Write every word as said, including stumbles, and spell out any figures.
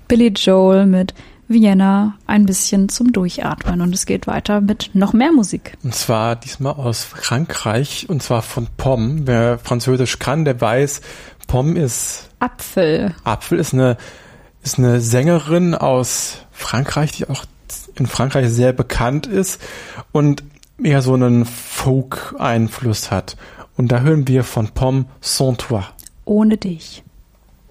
Billy Joel mit Vienna, ein bisschen zum Durchatmen. Und es geht weiter mit noch mehr Musik. Und zwar diesmal aus Frankreich, und zwar von Pomme. Wer Französisch kann, der weiß, Pomme ist... Apfel. Apfel ist eine, ist eine Sängerin aus Frankreich, die auch in Frankreich sehr bekannt ist und eher so einen Folk-Einfluss hat. Und da hören wir von Pomme Sans toi. Ohne dich.